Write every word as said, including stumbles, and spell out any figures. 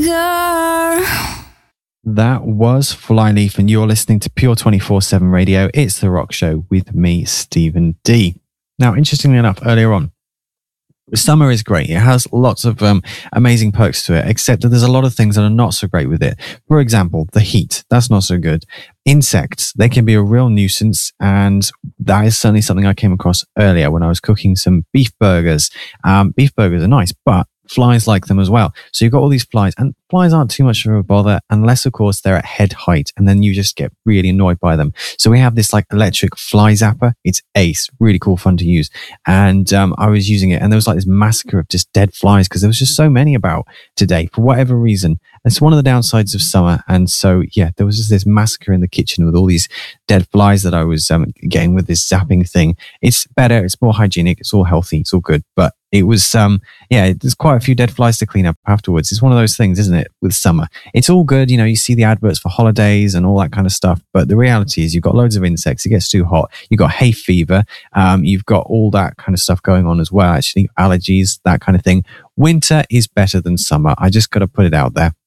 That was Flyleaf, and you're listening to Pure twenty-four seven Radio. It's The Rock Show with me, Stephen D. Now, interestingly enough, earlier on, summer is great. It has lots of um, amazing perks to it, except that there's a lot of things that are not so great with it. For example, the heat. That's not so good. Insects, they can be a real nuisance, and that is certainly something I came across earlier when I was cooking some beef burgers. Um, beef burgers are nice, but flies like them as well. So you've got all these flies, and flies aren't too much of a bother unless, of course, they're at head height, and then you just get really annoyed by them. So we have this like electric fly zapper. It's ace, really cool, fun to use. And um, I was using it, and there was like this massacre of just dead flies because there was just so many about today for whatever reason. It's one of the downsides of summer. And so, yeah, there was just this massacre in the kitchen with all these dead flies that I was um, getting with this zapping thing. It's better. It's more hygienic. It's all healthy. It's all good. But it was, um, yeah, there's quite a few dead flies to clean up afterwards. It's one of those things, isn't it, with summer? It's all good. You know, you see the adverts for holidays and all that kind of stuff. But the reality is you've got loads of insects. It gets too hot. You've got hay fever. Um, you've got all that kind of stuff going on as well, actually. Allergies, that kind of thing. Winter is better than summer. I just got to put it out there.